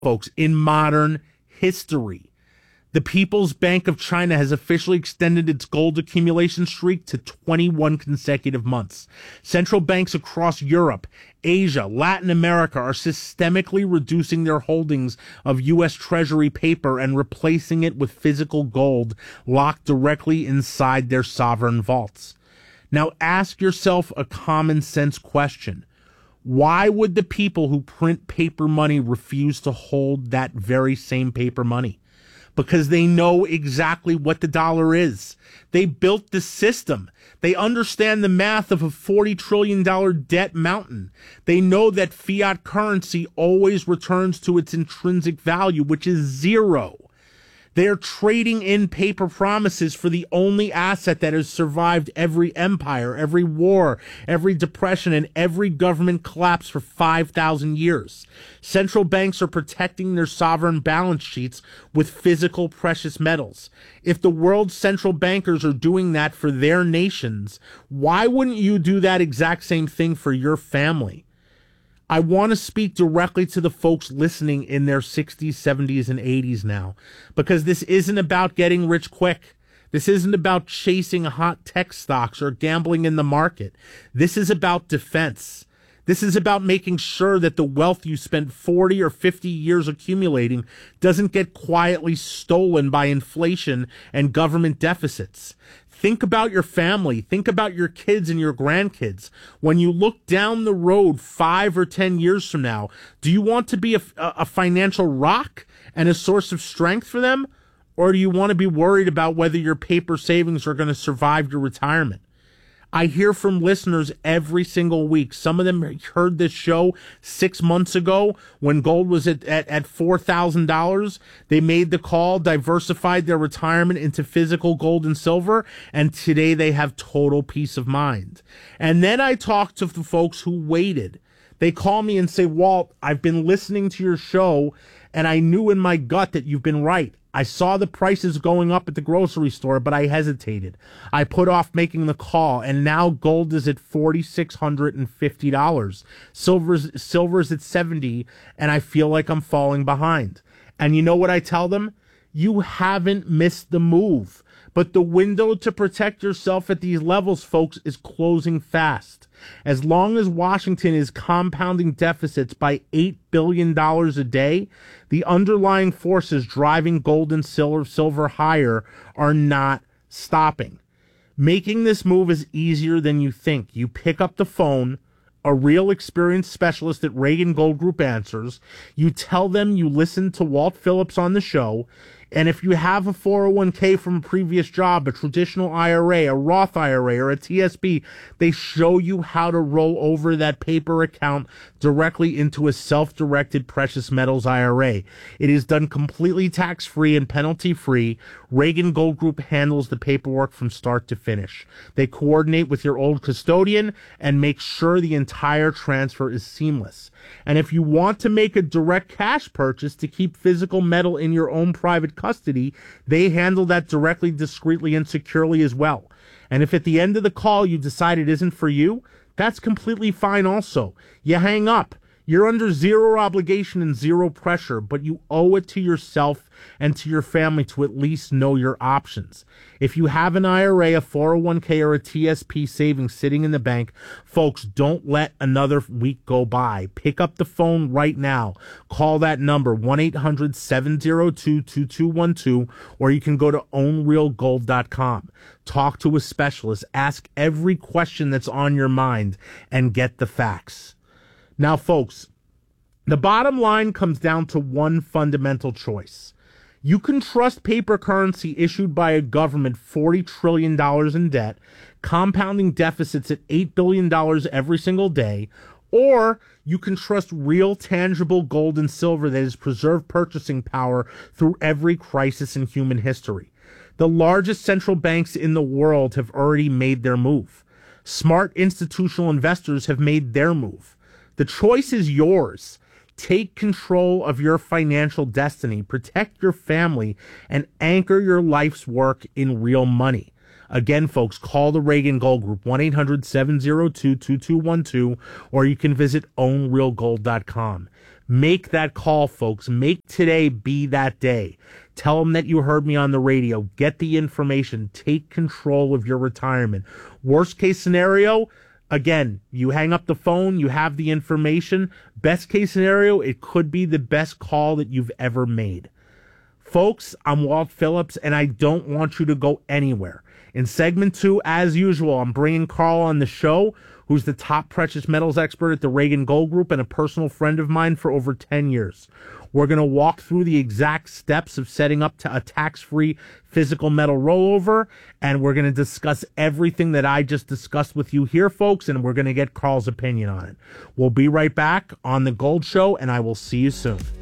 folks, in modern history. The People's Bank of China has officially extended its gold accumulation streak to 21 consecutive months. Central banks across Europe, Asia, Latin America are systemically reducing their holdings of U.S. Treasury paper and replacing it with physical gold locked directly inside their sovereign vaults. Now ask yourself a common sense question. Why would the people who print paper money refuse to hold that very same paper money? Because they know exactly what the dollar is. They built the system. They understand the math of a $40 trillion debt mountain. They know that fiat currency always returns to its intrinsic value, which is zero. They're trading in paper promises for the only asset that has survived every empire, every war, every depression, and every government collapse for 5,000 years. Central banks are protecting their sovereign balance sheets with physical precious metals. If the world's central bankers are doing that for their nations, why wouldn't you do that exact same thing for your family? I want to speak directly to the folks listening in their 60s, 70s, and 80s now, because this isn't about getting rich quick. This isn't about chasing hot tech stocks or gambling in the market. This is about defense. This is about making sure that the wealth you spent 40 or 50 years accumulating doesn't get quietly stolen by inflation and government deficits. Think about your family. Think about your kids and your grandkids. When you look down the road 5 or 10 years from now, do you want to be a financial rock and a source of strength for them? Or do you want to be worried about whether your paper savings are going to survive your retirement? I hear from listeners every single week. Some of them heard this show 6 months ago when gold was at $4,000. They made the call, diversified their retirement into physical gold and silver, and today they have total peace of mind. And then I talk to the folks who waited. They call me and say, Walt, I've been listening to your show, and I knew in my gut that you've been right. I saw the prices going up at the grocery store, but I hesitated. I put off making the call, and now gold is at $4,650. Silver's at $70, and I feel like I'm falling behind. And you know what I tell them? You haven't missed the move. But the window to protect yourself at these levels, folks, is closing fast. As long as Washington is compounding deficits by $8 billion a day, the underlying forces driving gold and silver higher are not stopping. Making this move is easier than you think. You pick up the phone, a real experienced specialist at Reagan Gold Group answers, you tell them you listened to Walt Phillips on the show, and if you have a 401k from a previous job, a traditional IRA, a Roth IRA, or a TSP, they show you how to roll over that paper account directly into a self-directed precious metals IRA. It is done completely tax-free and penalty-free. Reagan Gold Group handles the paperwork from start to finish. They coordinate with your old custodian and make sure the entire transfer is seamless. And if you want to make a direct cash purchase to keep physical metal in your own private custody, they handle that directly, discreetly, and securely as well. And if at the end of the call you decide it isn't for you, that's completely fine also. You hang up. You're under zero obligation and zero pressure, but you owe it to yourself and to your family to at least know your options. If you have an IRA, a 401k, or a TSP savings sitting in the bank, folks, don't let another week go by. Pick up the phone right now. Call that number, 1-800-702-2212, or you can go to ownrealgold.com. Talk to a specialist. Ask every question that's on your mind and get the facts. Now, folks, the bottom line comes down to one fundamental choice. You can trust paper currency issued by a government $40 trillion in debt, compounding deficits at $8 billion every single day, or you can trust real tangible gold and silver that has preserved purchasing power through every crisis in human history. The largest central banks in the world have already made their move. Smart institutional investors have made their move. The choice is yours. Take control of your financial destiny, protect your family, and anchor your life's work in real money. Again, folks, call the Reagan Gold Group, 1-800-702-2212, or you can visit ownrealgold.com. Make that call, folks. Make today be that day. Tell them that you heard me on the radio. Get the information. Take control of your retirement. Worst case scenario, again, you hang up the phone, you have the information. Best case scenario, it could be the best call that you've ever made. Folks, I'm Walt Phillips, and I don't want you to go anywhere. In segment 2, as usual, I'm bringing Carl on the show, who's the top precious metals expert at the Reagan Gold Group and a personal friend of mine for over 10 years. We're going to walk through the exact steps of setting up to a tax-free physical metal rollover, and we're going to discuss everything that I just discussed with you here, folks, and we're going to get Carl's opinion on it. We'll be right back on The Gold Show, and I will see you soon.